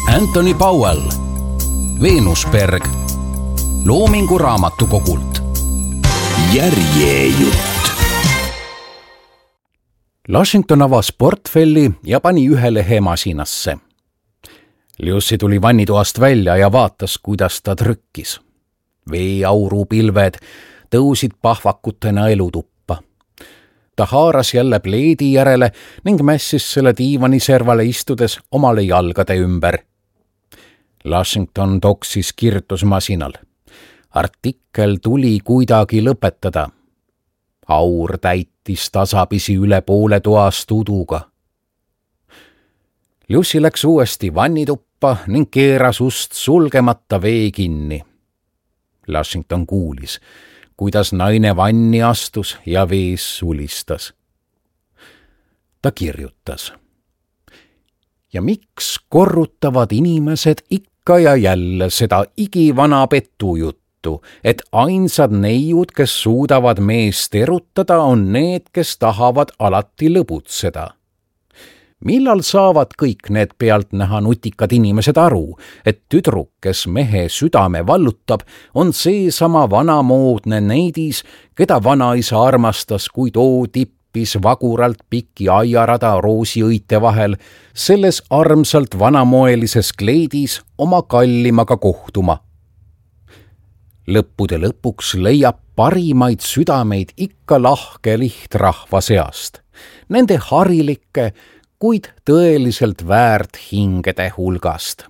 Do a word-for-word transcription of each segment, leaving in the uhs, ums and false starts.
Anthony Powell, Venusberg, Loomingu raamatukogult. Järjejutt. Lushington avas portfelli ja pani ühe lehe masinasse. Lucy tuli vannitoast välja ja vaatas, kuidas ta trükkis. Veeaurupilved tõusid pahvakutena elutuppa. Ta haaras jälle pleedi järele ning mässis selle diivani servale istudes omale jalgade ümber. Lushington toksis kirjutusmasinal. Artikkel tuli kuidagi lõpetada. Aur täitis tasapisi üle poole toast uduga. Lucy läks uuesti vannituppa ning keeras ust sulgemata vee kinni. Lushington kuulis, kuidas naine vanni astus ja vees sulistas. Ta kirjutas. Ja miks korrutavad inimesed ikka ja jälle seda igivana petujuttu, et ainsad neiud, kes suudavad meest erutada, on need, kes tahavad alati lõbutseda. Millal saavad kõik need pealtnäha nutikad inimesed aru, et tüdruk, kes mehe südame vallutab, on seesama vanamoodne neidis, keda vanaisa armastas, kui too tippis vaguralt pikki aiarada roosiõite vahel, selles armsalt vanamoelises kleidis oma kallimaga kohtuma. Lõppude lõpuks leiab parimaid südameid ikka lahke lihtrahva seast, nende harilike, kuid tõeliselt väärt hingede hulgast.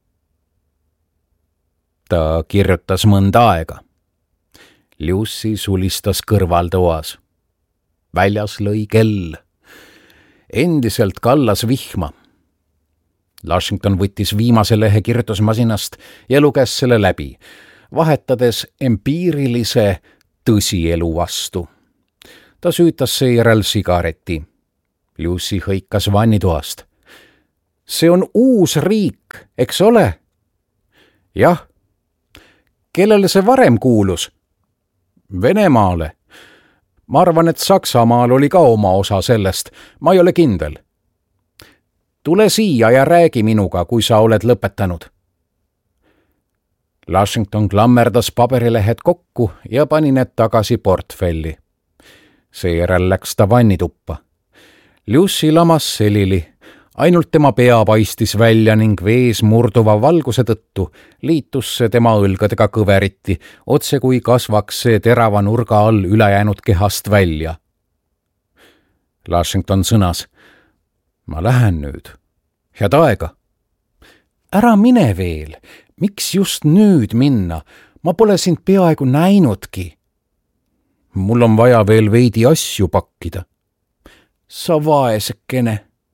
Ta kirjutas mõnda aega. Lucy sulistas kõrvaltoas. Väljas lõi kell. Endiselt kallas vihma. Lushington võttis viimase lehe kirjutusmasinast ja luges selle läbi, vahetades empiirilise tõsielu vastu. Ta süütas seejärel sigareti. Lucy hõikas vannitoast. See on uus riik, eks ole? Jah. Kellele see varem kuulus? Venemaale. Ma arvan, et Saksamaal oli ka oma osa sellest. Ma ei ole kindel. Tule siia ja räägi minuga, kui sa oled lõpetanud. Lushington klammerdas paberilehed kokku ja pani need tagasi portfelli. Seejärel läks ta vannituppa. Lucy lamas selili, ainult tema pea paistis välja ning vees murduva valguse tõttu liitus see tema õlgadega kõveriti, otse kui kasvaks see terava nurga all ülejäänud kehast välja. Lushington sõnas, ma lähen nüüd. Head aega. Ära mine veel, miks just nüüd minna? Ma pole sind peaaegu näinudki. Mul on vaja veel veidi asju pakkida. Sa vaesekene.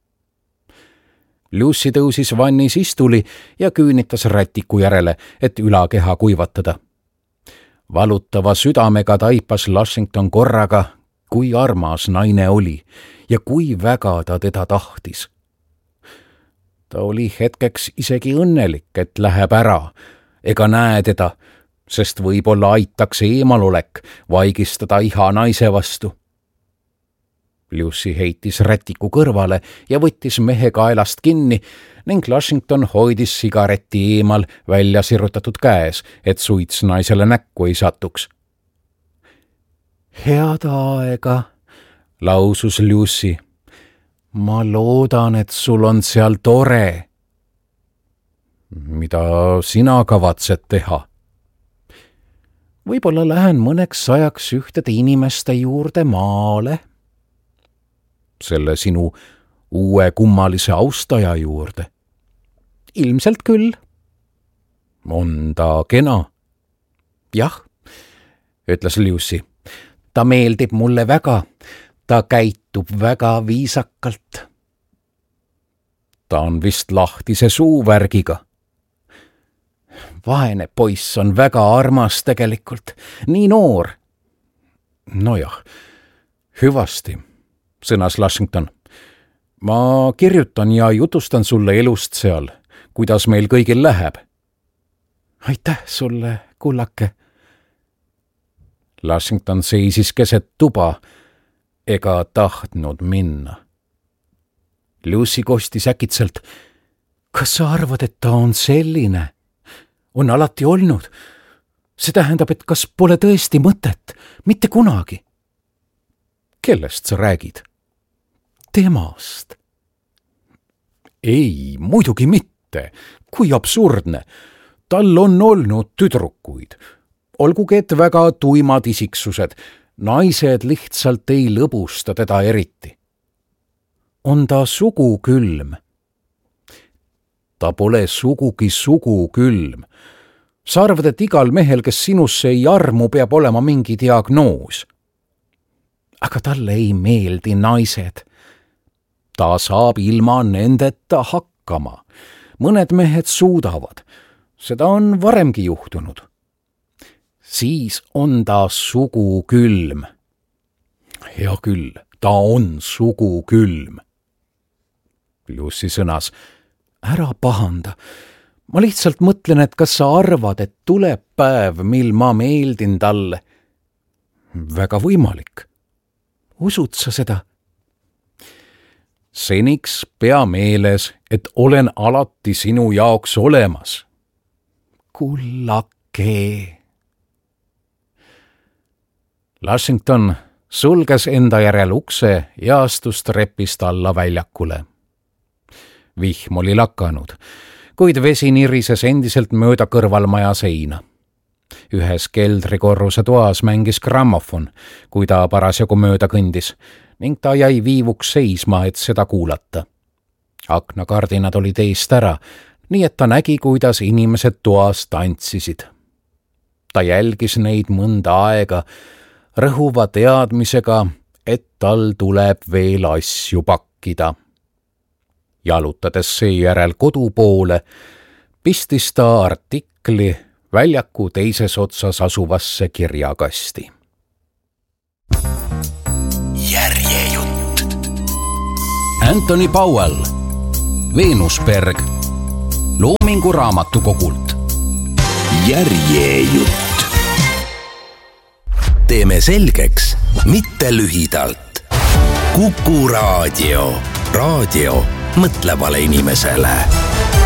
Lucy tõusis vannis istuli ja küünitas rätiku järele, et ülakeha kuivatada. Valutava südamega taipas Lushington korraga, kui armas naine oli ja kui väga ta teda tahtis. Ta oli hetkeks isegi õnnelik, et läheb ära, ega näe teda, sest võib-olla aitaks eemalolek vaigistada iha naise vastu. Lucy heitis rätiku kõrvale ja võttis mehe kaelast kinni ning Lushington hoidis sigareti eemal välja sirutatud käes, et suits naisele näkku ei satuks. Head aega, lausus Lucy. Ma loodan, et sul on seal tore. Mida sina kavatsed teha? Võib-olla lähen mõneks ajaks ühtede inimeste juurde maale. Selle sinu uue kummalise austaja juurde. Ilmselt küll. On ta kena? Jah, ütles Lucy. Ta meeldib mulle väga. Ta käitub väga viisakalt. Ta on vist lahtise suuvärgiga. Vaene poiss on väga armas tegelikult. Nii noor. Nojah, hüvasti. Sõnas Lushington. Ma kirjutan ja jutustan sulle elust seal, kuidas meil kõigil läheb. Aitäh sulle, kullake. Lushington seisis keset tuba ega tahtnud minna. Lucy kostis äkitselt. Kas sa arvad, et ta on selline? On alati olnud. See tähendab, et kas pole tõesti mõtet? Mitte kunagi. Kellest sa räägid? Temast. Ei, muidugi mitte. Kui absurdne. Tal on olnud tüdrukuid. Olgugi, et väga tuimad isiksused. Naised lihtsalt ei lõbusta teda eriti. On ta sugukülm? Ta pole sugugi sugukülm. Sa arvad, et igal mehel, kes sinusse ei armu, peab olema mingi diagnoos. Aga talle ei meeldi naised. Ta saab ilma nendeta hakkama. Mõned mehed suudavad. Seda on varemgi juhtunud. Siis on ta sugukülm. Hea küll, ta on sugukülm. Jussi sõnas, ära pahanda. Ma lihtsalt mõtlen, et kas sa arvad, et tuleb päev, mil ma meeldin talle. Väga võimalik. Usud sa seda? Seniks pea meeles, et olen alati sinu jaoks olemas. Kullake. Lushington sulges enda järel ukse ja astus trepist alla väljakule. Vihm oli lakanud, kuid vesi nirises endiselt mööda kõrvalmaja seina. Ühes keldrikorruse toas mängis grammofon, kui ta parasjagu mööda kõndis, ning ta jäi viivuks seisma, et seda kuulata. Aknakardinad olid eest ära, nii et ta nägi, kuidas inimesed toas tantsisid. Ta jälgis neid mõnda aega, rõhuva teadmisega, et tal tuleb veel asju pakkida. Jalutades seejärel kodu poole, pistis ta artikli väljaku teises otsas asuvasse kirjakasti. Järjejutt. Anthony Powell, Veenusberg, Loomingu raamatukogult. Järjejutt. Teeme selgeks, mitte lühidalt. Kuku raadio. Raadio mõtlevale inimesele.